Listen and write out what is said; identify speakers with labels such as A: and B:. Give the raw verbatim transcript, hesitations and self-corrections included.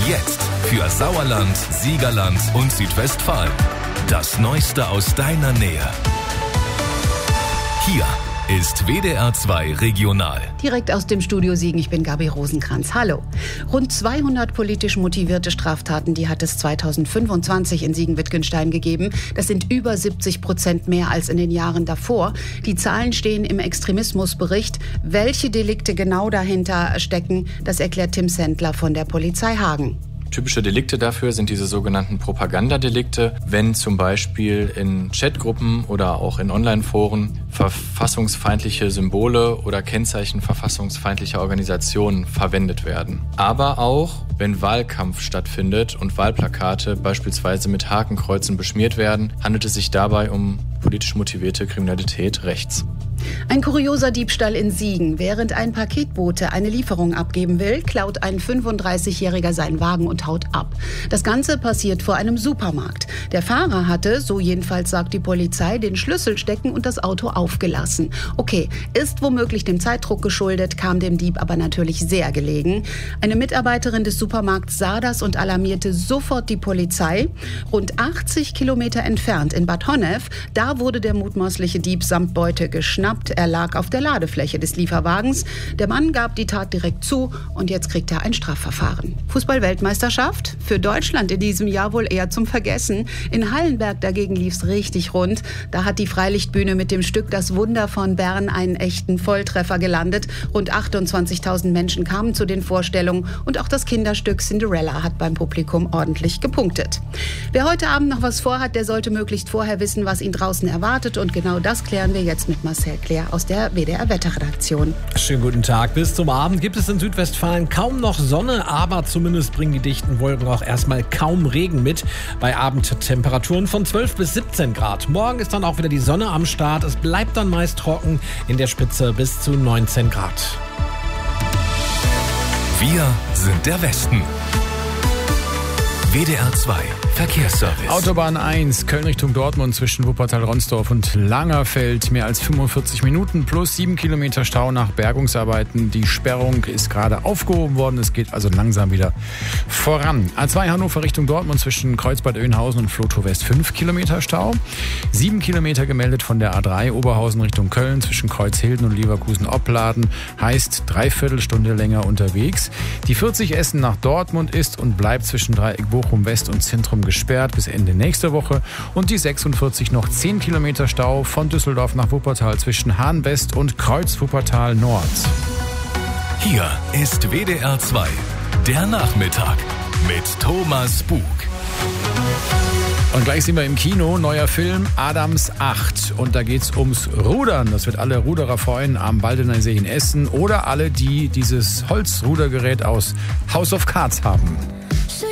A: Jetzt für Sauerland, Siegerland und Südwestfalen. Das Neueste aus deiner Nähe. Hier ist W D R zwei Regional.
B: Direkt aus dem Studio Siegen, ich bin Gabi Rosenkranz. Hallo. Rund zweihundert politisch motivierte Straftaten, die hat es zweitausendfünfundzwanzig in Siegen-Wittgenstein gegeben. Das sind über siebzig Prozent mehr als in den Jahren davor. Die Zahlen stehen im Extremismusbericht. Welche Delikte genau dahinter stecken, das erklärt Tim Sendler von der Polizei Hagen.
C: Typische Delikte dafür sind diese sogenannten Propagandadelikte, wenn zum Beispiel in Chatgruppen oder auch in Online-Foren verfassungsfeindliche Symbole oder Kennzeichen verfassungsfeindlicher Organisationen verwendet werden. Aber auch, wenn Wahlkampf stattfindet und Wahlplakate beispielsweise mit Hakenkreuzen beschmiert werden, handelt es sich dabei um politisch motivierte Kriminalität rechts.
B: Ein kurioser Diebstahl in Siegen. Während ein Paketbote eine Lieferung abgeben will, klaut ein fünfunddreißigjähriger seinen Wagen und haut ab. Das Ganze passiert vor einem Supermarkt. Der Fahrer hatte, so jedenfalls sagt die Polizei, den Schlüssel stecken und das Auto aufgelassen. Okay, ist womöglich dem Zeitdruck geschuldet, kam dem Dieb aber natürlich sehr gelegen. Eine Mitarbeiterin des Supermarkts sah das und alarmierte sofort die Polizei. Rund achtzig Kilometer entfernt in Bad Honnef, da wurde der mutmaßliche Dieb samt Beute geschnappt. Er lag auf der Ladefläche des Lieferwagens. Der Mann gab die Tat direkt zu und jetzt kriegt er ein Strafverfahren. Fußball-Weltmeisterschaft? Für Deutschland in diesem Jahr wohl eher zum Vergessen. In Hallenberg dagegen lief's richtig rund. Da hat die Freilichtbühne mit dem Stück Das Wunder von Bern einen echten Volltreffer gelandet. Rund achtundzwanzigtausend Menschen kamen zu den Vorstellungen und auch das Kinderstück Cinderella hat beim Publikum ordentlich gepunktet. Wer heute Abend noch was vorhat, der sollte möglichst vorher wissen, was ihn draußen erwartet, und genau das klären wir jetzt mit Marcel Claire aus der W D R-Wetterredaktion.
D: Schönen guten Tag. Bis zum Abend gibt es in Südwestfalen kaum noch Sonne, aber zumindest bringen die dichten Wolken auch erstmal kaum Regen mit. Bei Abendtemperaturen von zwölf bis siebzehn Grad. Morgen ist dann auch wieder die Sonne am Start. Es bleibt dann meist trocken, in der Spitze bis zu neunzehn Grad.
A: Wir sind der Westen. W D R zwei Verkehrsservice.
E: Autobahn eins, Köln Richtung Dortmund zwischen Wuppertal-Ronsdorf und Langerfeld. Mehr als fünfundvierzig Minuten plus sieben Kilometer Stau nach Bergungsarbeiten. Die Sperrung ist gerade aufgehoben worden. Es geht also langsam wieder voran. A zwei Hannover Richtung Dortmund zwischen Kreuzbad-Oeynhausen und Flotow West fünf Kilometer Stau. sieben Kilometer gemeldet von der A drei Oberhausen Richtung Köln zwischen Kreuzhilden und Leverkusen-Opladen. Heißt dreiviertel Stunde länger unterwegs. Die vierzig Essen nach Dortmund ist und bleibt zwischen Dreieck Bochum West und Zentrum gesperrt bis Ende nächster Woche. Und die sechsundvierzig noch zehn Kilometer Stau von Düsseldorf nach Wuppertal zwischen Hahn West und Kreuz Wuppertal Nord.
A: Hier ist W D R zwei, der Nachmittag mit Thomas Bug.
E: Und gleich sind wir im Kino, neuer Film Adams acht. Und da geht's ums Rudern. Das wird alle Ruderer freuen am Waldener See in Essen oder alle, die dieses Holzrudergerät aus House of Cards haben.